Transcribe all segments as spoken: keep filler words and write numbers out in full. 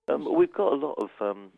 Um, we've got a lot of um,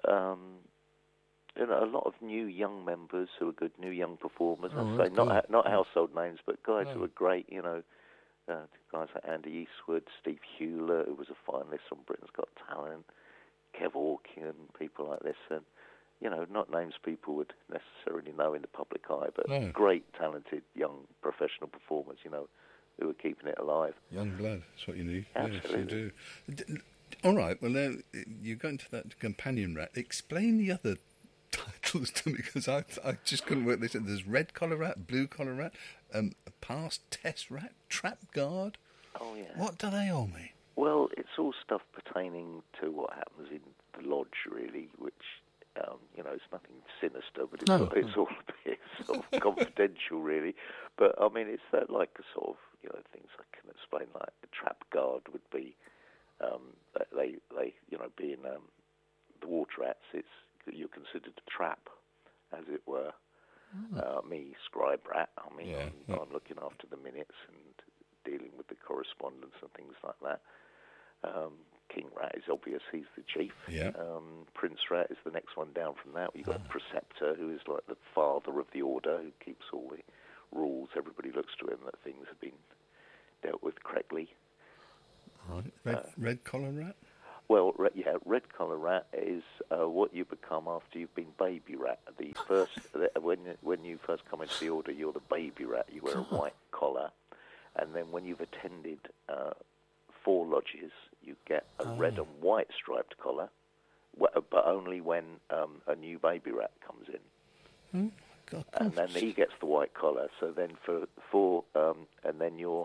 um, you know, a lot of new young members who are good, new young performers. Oh, I that's say not good. not household names, but guys No. who are great. You know, uh, guys like Andy Eastwood, Steve Hewler, who was a finalist on Britain's Got Talent, Kev Orkin, people like this, and you know, not names people would necessarily know in the public eye, but No. great, talented young professional performers. You know, who are keeping it alive. Young blood, that's what you need. Absolutely. Yes, you do. D- All right, well, now, you go into that companion rat. Explain the other titles to me, because I I just couldn't work this out. There's red collar rat, blue collar rat, um, past test rat, trap guard. Oh, yeah. What do they all mean? Well, it's all stuff pertaining to what happens in the lodge, really, which, um, you know, it's nothing sinister, but it's, No. all, it's all a bit sort of confidential, really. But, I mean, it's that, like, a sort of, you know, things I can explain, like the trap guard would be, um, they, they, you know, being um, the water rats, it's, you're considered a trap, as it were. Oh. Uh, me, scribe rat, I mean, Yeah. I'm, I'm looking after the minutes and dealing with the correspondence and things like that. Um, King Rat is obvious, he's the chief. Yeah. Um, Prince Rat is the next one down from that. You've got ah. Preceptor, who is like the father of the order, who keeps all the rules. Everybody looks to him that things have been dealt with correctly. Right. Red, uh, red collar rat? Well, re- yeah, red collar rat is uh, what you become after you've been baby rat. The first, when when you first come into the order, you're the baby rat. You wear a white collar, and then when you've attended uh, four lodges, you get a oh. red and white striped collar, but only when um, a new baby rat comes in. Oh, God. And then he gets the white collar. So then for four, um, and then you're.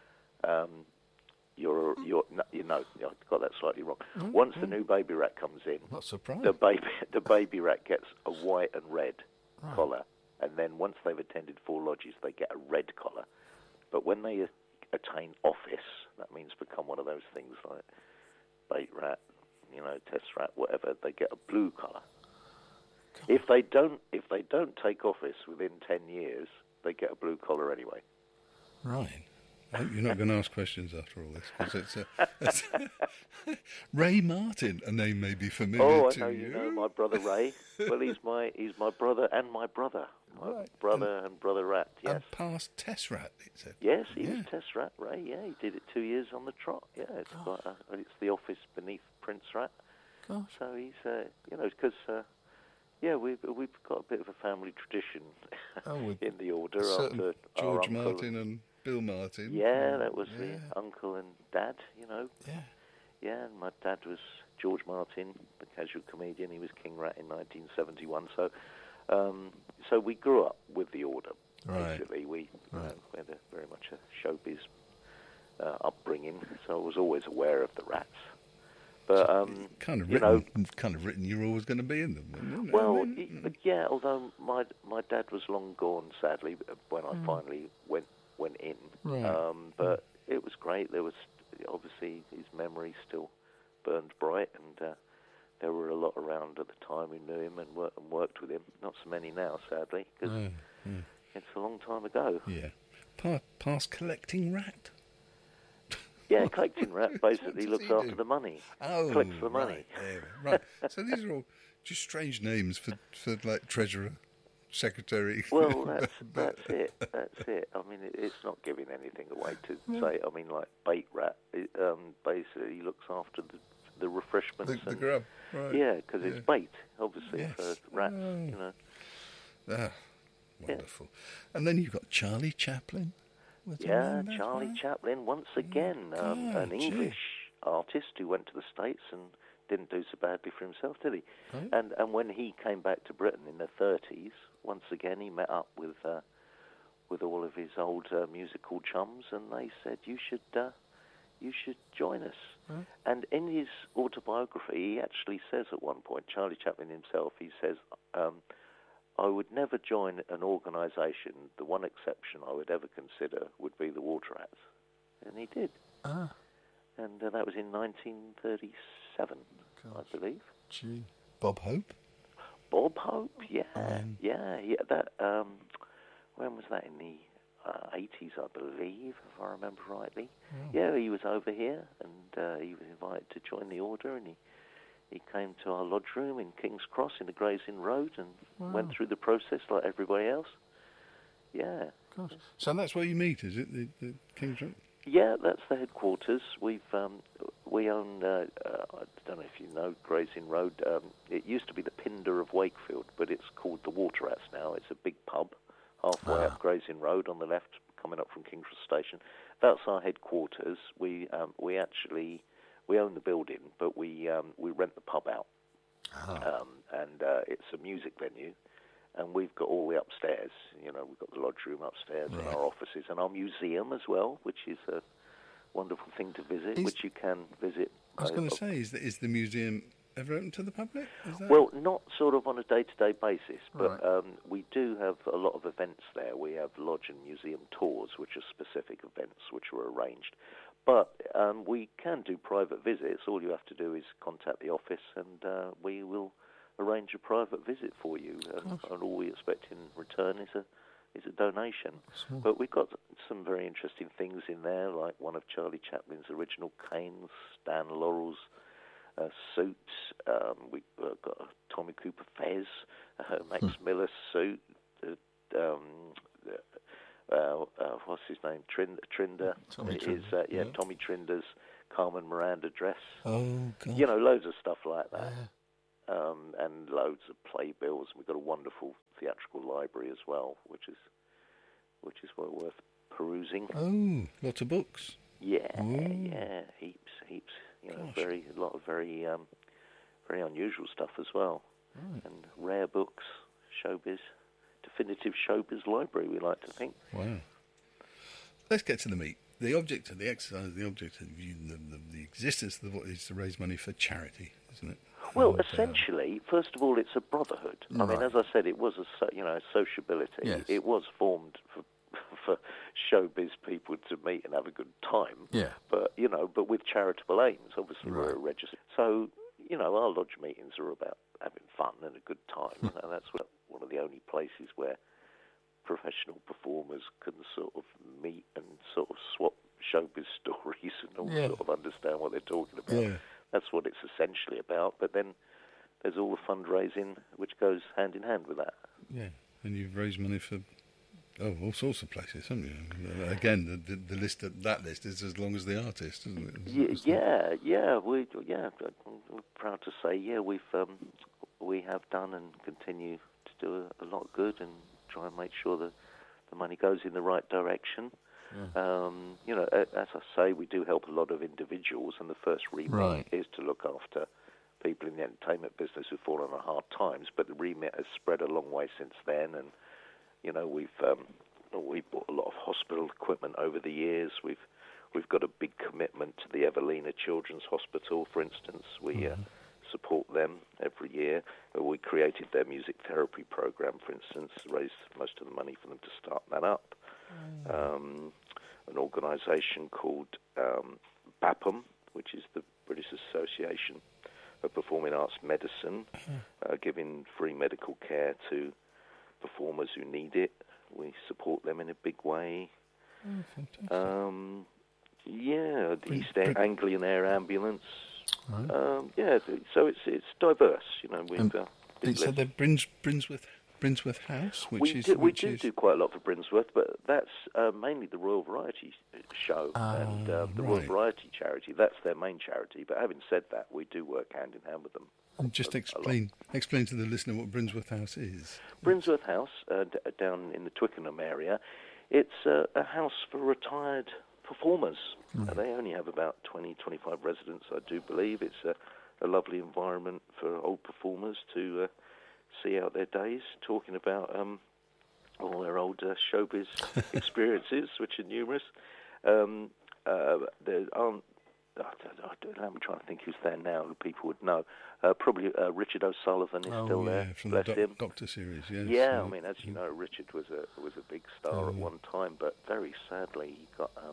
Um, You're, you're, no, you know, I got that slightly wrong. Mm-hmm. Once the new baby rat comes in, not surprised. the baby, the baby rat gets a white and red right. collar, and then once they've attended four lodges, they get a red collar. But when they attain office, that means become one of those things like bait rat, you know, test rat, whatever. They get a blue collar. God. If they don't, if they don't take office within ten years, they get a blue collar anyway. Right. I hope you're not going to ask questions after all this, because it's, a, it's a Ray Martin. A name may be familiar oh, to I know you. You know my brother Ray. Well, he's my he's my brother and my brother, my right. brother and, and brother Rat. Yes. And past test rat, he said. Yes, he yeah. was test rat. Ray. Yeah, he did it two years on the trot. Yeah, it's quite a, it's the office beneath Prince Rat. Gosh. So he's uh, you know because. Uh, Yeah, we've we've got a bit of a family tradition oh, in the order after George our Martin and Bill Martin. Yeah, that was yeah. the uncle and dad, you know. Yeah. Yeah, and my dad was George Martin, the casual comedian. He was King Rat in nineteen seventy-one. So, um, so we grew up with the order. Right. Basically, we, right. you know, we had a, very much a showbiz uh, upbringing, so I was always aware of the rats. But um, kind of you written, know, kind of written. You're always going to be in them. Isn't it? Well, I mean, yeah. Although my my dad was long gone, sadly, when I mm. finally went went in. Right. Um, but mm. it was great. There was obviously his memory still burned bright, and uh, there were a lot around at the time who knew him and, wor- and worked with him. Not so many now, sadly, because oh, yeah. it's a long time ago. Yeah. Pa- past collecting rat. Yeah, collecting rat basically looks after do? the money. Oh, collects the money. Right, yeah, right. So these are all just strange names for, for like treasurer, secretary. Well, that's that's it. That's it. I mean, it, it's not giving anything away to no. say. I mean, like bait rat. It, um, basically, looks after the the refreshments. The, the and, grub. Right. Yeah, because yeah. it's bait, obviously, yes. for rats. Oh. You know. Ah, wonderful. Yeah. And then you've got Charlie Chaplin. Yeah, Charlie Chaplin, once again, oh, um, God, an gee. English artist who went to the States and didn't do so badly for himself, did he? Right. And and when he came back to Britain in the thirties, once again he met up with uh, with all of his old uh, musical chums, and they said, "You should uh, you should join us." Right. And in his autobiography, he actually says at one point, Charlie Chaplin himself, he says. Um, I would never join an organisation. The one exception I would ever consider would be the Water Rats. And he did. Ah. And uh, that was in nineteen thirty-seven, Gosh. I believe. Gee. Bob Hope? Bob Hope, yeah. Um, yeah, yeah. That, um, when was that? In the uh, eighties, I believe, if I remember rightly. oh. Yeah, he was over here, and uh, he was invited to join the order, and he he came to our lodge room in King's Cross in the Gray's Inn Road and Wow. went through the process like everybody else. Yeah. Gosh. So that's where you meet, is it? The, the King's Road? Yeah, that's the headquarters. We've um, we own. Uh, uh, I don't know if you know Gray's Inn Road. Um, it used to be the Pinder of Wakefield, but it's called the Water Rats now. It's a big pub halfway Ah. up Gray's Inn Road on the left, coming up from King's Cross Station. That's our headquarters. We um, we actually we own the building, but we um, we rent the pub out, Ah. um, and uh, it's a music venue. And we've got all the upstairs, you know, we've got the lodge room upstairs Right. and our offices and our museum as well, which is a wonderful thing to visit, Is- which you can visit. I was uh, going to say, is the, is the museum ever open to the public? Is that... Well, not sort of on a day-to-day basis, but Right. um, we do have a lot of events there. We have lodge and museum tours, which are specific events which are arranged. But um, we can do private visits. All you have to do is contact the office and uh, we will arrange a private visit for you, and, and all we expect in return is a is a donation. Small. But we've got some very interesting things in there, like one of Charlie Chaplin's original canes, Stan Laurel's uh, suit. Um, we've uh, got a Tommy Cooper fez, uh, Max Miller's suit. Uh, um, uh, uh, what's his name? Trind- Trinder. Tommy It Trinder, is, uh, yeah, yeah. Tommy Trinder's Carmen Miranda dress. Oh, God. You know, loads of stuff like that. Um, and loads of playbills. We've got a wonderful theatrical library as well, which is which is well worth perusing. Oh, lots of books. Yeah, Ooh. yeah, heaps, heaps. You know, Gosh. very a lot of very um, very unusual stuff as well, Right. and rare books, showbiz, definitive showbiz library. We like to think. Wow. Let's get to the meat. The object of the exercise, the object of you, the, the, the existence of the is to raise money for charity, isn't it? Well, And, uh, essentially, first of all, it's a brotherhood. I mean, Right. as I said, it was a so- you know a sociability. Yes. It was formed for for showbiz people to meet and have a good time. Yeah. But you know, but with charitable aims. Obviously, we're Right. a register. So you know, our lodge meetings are about having fun and a good time, and that's what, one of the only places where professional performers can sort of meet and sort of swap showbiz stories and all Yeah. sort of understand what they're talking about. Yeah. That's what it's essentially about. But then there's all the fundraising which goes hand in hand with that. Yeah, and you've raised money for oh all sorts of places, haven't you? Uh, Again, the, the, the list that list is as long as the artist, isn't it? It's- Yeah, it's- yeah, yeah. We yeah. I'm proud to say, yeah, we've um, we have done and continue to do a, a lot of good and try and make sure that the money goes in the right direction. Um, you know, a- as I say, we do help a lot of individuals, and the first remit Right. is to look after people in the entertainment business who've fallen on hard times. But the remit has spread a long way since then, and you know, we've um, we've bought a lot of hospital equipment over the years. We've we've got a big commitment to the Evelina Children's Hospital, for instance. We uh, support them every year. Uh, We created their music therapy program, for instance, raised most of the money for them to start that up. Um, an organisation called um, B A P M, which is the British Association of Performing Arts Medicine, uh, giving free medical care to performers who need it. We support them in a big way. Oh, fantastic. Um, yeah, the Brit- East Brit- Anglian Air Ambulance. Right. Um, yeah, th- so it's it's diverse. You know, we've Um, uh, big so list. the Brins, Brinsworth, Brinsworth House, which we is do, we which do is do quite a lot for Brinsworth, but that's uh, mainly the Royal Variety Show Ah, and uh, the Royal right. Variety charity. That's their main charity. But having said that, we do work hand in hand with them. And just a- a lot. explain explain to the listener what Brinsworth House is. Brinsworth House, uh, d- down in the Twickenham area, it's uh, a house for retired performers. Uh, they only have about twenty, twenty-five residents, I do believe. It's a, a lovely environment for old performers to uh, see out their days, talking about um, all their old uh, showbiz experiences, which are numerous. Um, uh, there aren't I don't, I don't, I'm trying to think who's there now who people would know. Uh, probably uh, Richard O'Sullivan is Oh, still yeah, there. from Bless the doc- him. Doctor series. Yes. Yeah, uh, I mean, as you know, Richard was a was a big star Oh, at yeah. one time, but very sadly, he got um,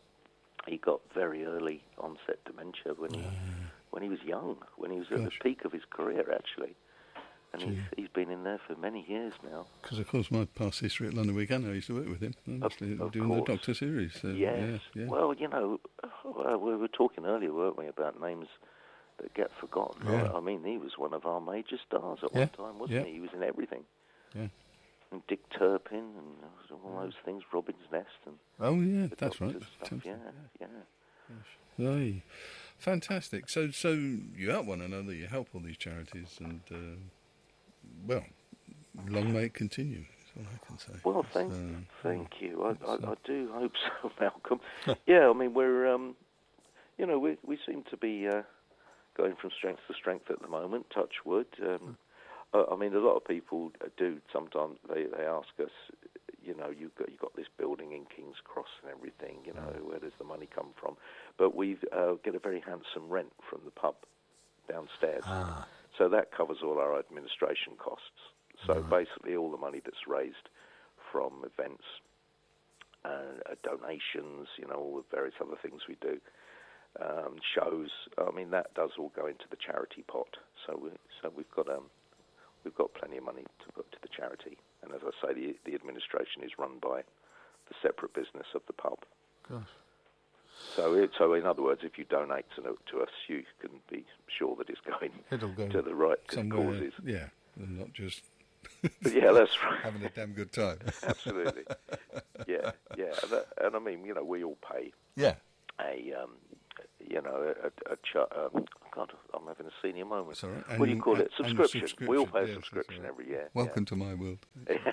he got very early onset dementia when he when he was young, when he was at Gosh. the peak of his career, actually. And he's, Gee. he's been in there for many years now. Because of course, my past history at London Weekend, I used to work with him, honestly, of doing course. the Doctor series. So, Yes. Yeah, yeah. Well, you know, uh, we were talking earlier, weren't we, about names that get forgotten. Yeah. I, I mean, he was one of our major stars at Yeah. one time, wasn't Yeah. he? He was in everything. Yeah. And Dick Turpin and all those things, Robin's Nest and Oh yeah, the that's right. Doctors Stuff. Temple, Yeah, yeah. Aye. Fantastic. So, so you help one another. You help all these charities, and uh, well, long may it continue. That's all I can say. Well, thank, Uh, thank you. I, I, uh, I do hope so, Malcolm. Yeah, I mean, we're, um, you know, we we seem to be uh, going from strength to strength at the moment. Touch wood. Um, I, I mean, a lot of people do sometimes. They, they ask us, you know, you've got you got this building in King's Cross and everything. You know, where does the money come from? But we uh, get a very handsome rent from the pub downstairs, Ah. so that covers all our administration costs. So Right. basically, all the money that's raised from events, uh, uh, donations, you know, all the various other things we do, um, shows. I mean, that does all go into the charity pot. So we so we've got um we've got plenty of money to put to the charity. And as I say, the the administration is run by the separate business of the pub. Gosh. So, it, so in other words, if you donate to, to us, you can be sure that it's going It'll go to the right somewhere. causes. Yeah, and not just But yeah, that's right. having a damn good time. Absolutely. Yeah, yeah. And, that, and I mean, you know, we all pay Yeah. a, um, you know, a, a ch- um, God, I'm having a senior moment. Sorry. What do you call it? Annual Subscription. We all pay a yes, subscription that's right. every year. Welcome to my world. Yeah.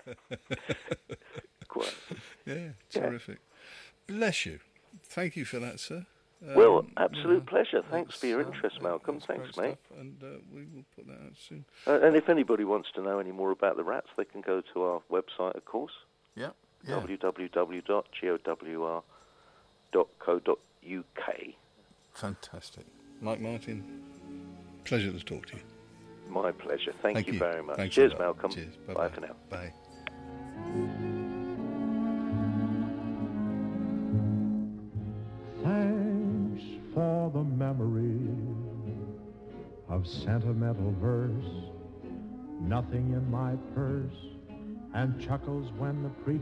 Quite. Yeah, terrific. Bless you. Thank you for that, sir. Um, Well, absolute you know, pleasure. Thanks that's, for your uh, interest, that- Malcolm. that's Thanks, great mate. stuff, and uh, we will put that out soon. Uh, and if anybody wants to know any more about the rats, they can go to our website, of course, Yeah. w w w dot gowr dot co dot u k. Fantastic. Mike Martin, pleasure to talk to you. My pleasure. Thank, Thank you, you. very much. Thanks a Cheers, lot. Malcolm. Cheers. Bye Bye-bye. for now. Bye. Thanks for the memory of sentimental verse, nothing in my purse, and chuckles when the preacher